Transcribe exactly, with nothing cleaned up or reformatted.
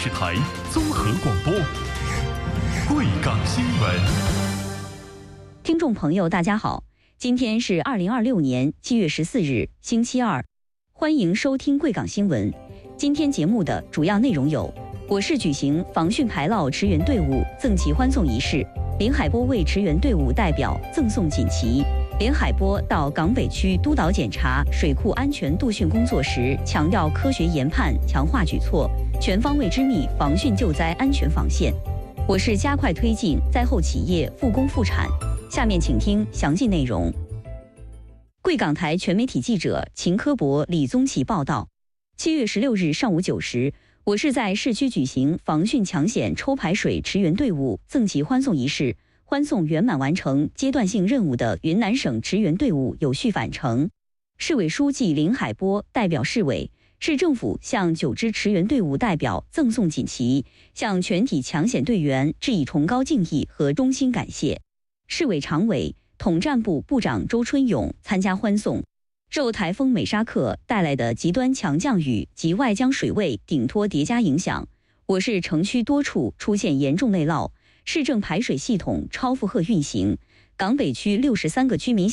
视台综合广播，贵港新闻。 听众朋友，大家好，今天是二零二六年七月十四日，星期二，欢迎收听贵港新闻。今天节目的主要内容有：我市举行防汛排涝驰援队伍赠旗欢送仪式，林海波为驰援队伍代表赠送锦旗。林海波到港北区督导检查水库安全度汛工作时，强调科学研判，强化举措，全方位织密防汛救灾安全防线。我市加快推进灾后企业复工复产。下面请听详细内容。贵港台全媒体记者秦科博、李宗奇报道。七月十六日上午九时，我市在市区举行防汛抢险抽排水驰援队伍赠旗欢送仪式，欢送圆满完成阶段性任务的云南省驰援队伍有序返程。市委书记林海波代表市委、市政府向九支驰援队伍代表赠送锦旗，向全体抢险队员致以崇高敬意和衷心感谢。市委常委、统战部部长周春勇参加欢送。受台风美沙克带来的极端强降雨及外江水位顶托叠加影响，我市城区多处出现严重内涝，市政排水系统超负荷运行，港北区六十三个居民